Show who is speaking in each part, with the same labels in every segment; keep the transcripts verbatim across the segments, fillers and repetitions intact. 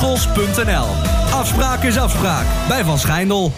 Speaker 1: Vezels punt n l. Afspraak is afspraak bij Van Schijndel.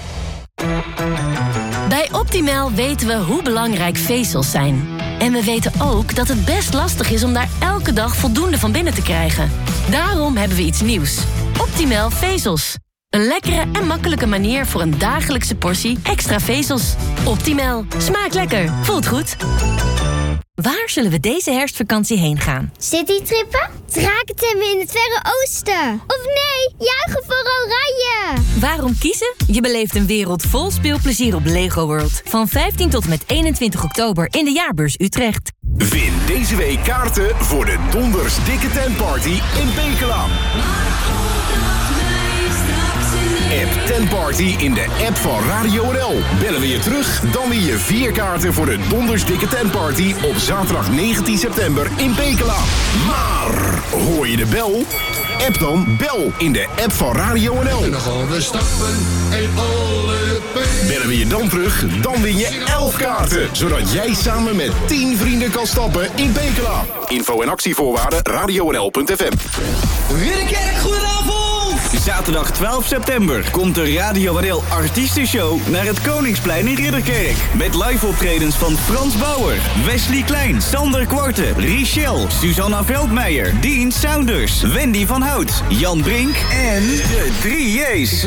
Speaker 2: Bij Optimal weten we hoe belangrijk vezels zijn. En we weten ook dat het best lastig is om daar elke dag voldoende van binnen te krijgen. Daarom hebben we iets nieuws. Optimal vezels. Een lekkere en makkelijke manier voor een dagelijkse portie extra vezels. Optimal. Smaakt lekker. Voelt goed.
Speaker 3: Waar zullen we deze herfstvakantie heen gaan?
Speaker 4: Citytrippen? Drakentemmen in het Verre Oosten? Of nee, juichen voor Oranje!
Speaker 3: Waarom kiezen? Je beleeft een wereld vol speelplezier op Lego World. Van vijftien tot en met eenentwintig oktober in de Jaarbeurs Utrecht.
Speaker 5: Win deze week kaarten voor de Donders Dikke Tentparty in Pekela. App Tentparty in de app van Radio N L. Bellen we je terug, dan win je vier kaarten voor de Donders Dikke Tentparty op zaterdag negentien september in Pekela. Maar hoor je de bel? App dan Bel in de app van Radio N L.
Speaker 6: En dan gaan we stappen en alle pijn.
Speaker 5: Bellen we je dan terug, dan win je elf kaarten. Zodat jij samen met tien vrienden kan stappen in Pekela. Info en actievoorwaarden radio n l punt f m.
Speaker 7: Ridderkerk, goedenavond! Zaterdag twaalf september komt de Radio N L Artiestenshow naar het Koningsplein in Ridderkerk. Met live optredens van Frans Bauer, Wesley Klein, Sander Kwarte, Richelle, Susanna Veldmeijer, Dean Sounders, Wendy van Hout, Jan Brink en de drie J's.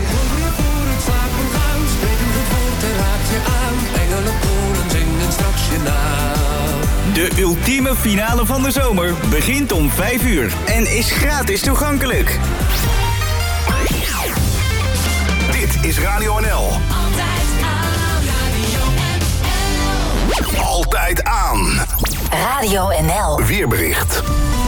Speaker 7: De ultieme finale van de zomer begint om vijf uur en is gratis toegankelijk.
Speaker 5: Dit is Radio N L.
Speaker 2: Altijd aan. Radio N L.
Speaker 5: Altijd aan.
Speaker 2: Radio N L.
Speaker 5: Weerbericht.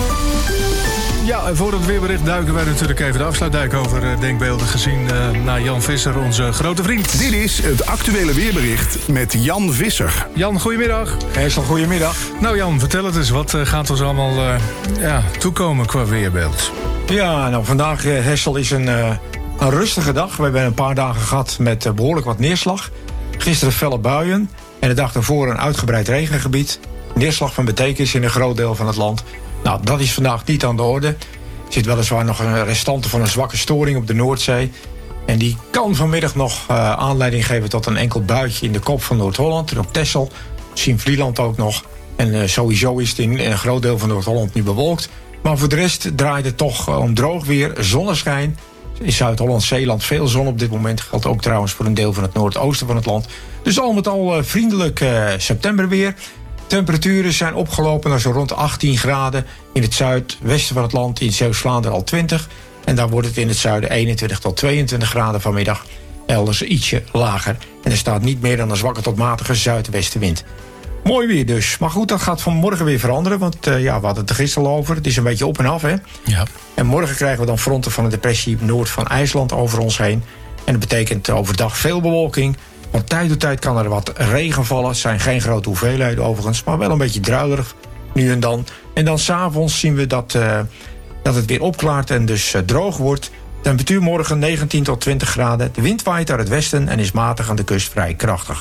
Speaker 8: Ja, en voor het weerbericht duiken wij natuurlijk even de afsluitdijk over uh, denkbeelden gezien uh, naar Jan Visser, onze grote vriend.
Speaker 5: Dit is het actuele weerbericht met Jan Visser.
Speaker 8: Jan, goedemiddag.
Speaker 9: Heesel, goedemiddag.
Speaker 8: Nou Jan, vertel het eens, wat uh, gaat ons allemaal uh, ja, toekomen qua weerbeeld?
Speaker 9: Ja, nou vandaag, uh, Heesel, is een, uh, een rustige dag. We hebben een paar dagen gehad met uh, behoorlijk wat neerslag. Gisteren felle buien en de dag daarvoor een uitgebreid regengebied. Neerslag van betekenis in een groot deel van het land. Nou, dat is vandaag niet aan de orde. Er zit weliswaar nog een restante van een zwakke storing op de Noordzee. En die kan vanmiddag nog uh, aanleiding geven tot een enkel buitje in de kop van Noord-Holland. En op Texel, zien Vlieland ook nog. En uh, sowieso is het in, in een groot deel van Noord-Holland nu bewolkt. Maar voor de rest draait het toch uh, om droog weer, zonneschijn. In Zuid-Holland, Zeeland veel zon op dit moment. Geldt ook trouwens voor een deel van het noordoosten van het land. Dus al met al uh, vriendelijk uh, septemberweer. Temperaturen zijn opgelopen naar zo rond achttien graden. In het zuidwesten van het land, in Zeeuws-Vlaanderen al twintig. En dan wordt het in het zuiden eenentwintig tot tweeëntwintig graden vanmiddag. Elders ietsje lager. En er staat niet meer dan een zwakke tot matige zuidwestenwind. Mooi weer dus. Maar goed, dat gaat vanmorgen weer veranderen. Want uh, ja, we hadden het er gisteren al over. Het is een beetje op en af, hè?
Speaker 8: Ja.
Speaker 9: En morgen krijgen we dan fronten van een depressie noord van IJsland over ons heen. En dat betekent overdag veel bewolking. Van tijd tot tijd kan er wat regen vallen. Het zijn geen grote hoeveelheden overigens, maar wel een beetje druilerig nu en dan. En dan 's avonds zien we dat, uh, dat het weer opklaart en dus uh, droog wordt. Temperatuur morgen negentien tot twintig graden. De wind waait uit het westen en is matig aan de kust vrij krachtig.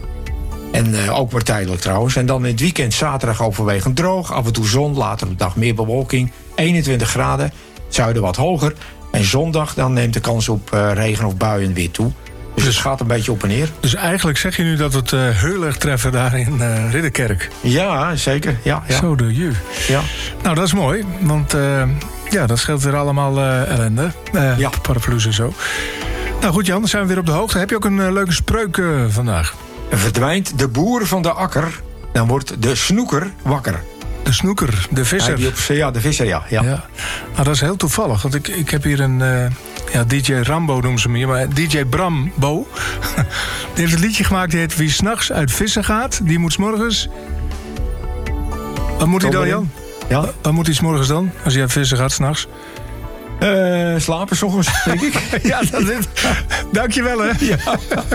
Speaker 9: En uh, ook maar tijdelijk trouwens. En dan in het weekend zaterdag overwegend droog. Af en toe zon, later op de dag meer bewolking. eenentwintig graden, het zuiden wat hoger. En zondag dan neemt de kans op uh, regen of buien weer toe. Dus het gaat een beetje op en neer.
Speaker 8: Dus eigenlijk zeg je nu dat we het uh, heel erg treffen daar in uh, Ridderkerk.
Speaker 9: Ja, zeker. Ja, ja.
Speaker 8: Zo de je.
Speaker 9: Ja.
Speaker 8: Nou, dat is mooi, want uh, ja, dat scheelt weer allemaal uh, ellende. Uh,
Speaker 9: Ja.
Speaker 8: Paraplu's en zo. Nou goed Jan, dan zijn we weer op de hoogte. Heb je ook een uh, leuke spreuk uh, vandaag?
Speaker 9: Verdwijnt de boer van de akker, dan wordt de snoeker wakker.
Speaker 8: De snoeker, de visser.
Speaker 9: Ja, die op, ja de visser, ja. ja.
Speaker 8: Ja. Nou, dat is heel toevallig, want ik, ik heb hier een... Uh, ja, D J Rambo noemen ze hem hier, maar D J Brambo. Die heeft een liedje gemaakt, die heet Wie 's nachts uit vissen gaat, die moet 's morgens... Wat moet hij dan, Jan?
Speaker 9: Ja?
Speaker 8: Wat moet hij 's morgens dan, als hij uit vissen gaat, 's nachts?
Speaker 9: Uh, slapen 's ochtends, denk ik.
Speaker 8: Ja, dat is het. Dankjewel, hè.
Speaker 9: Ja.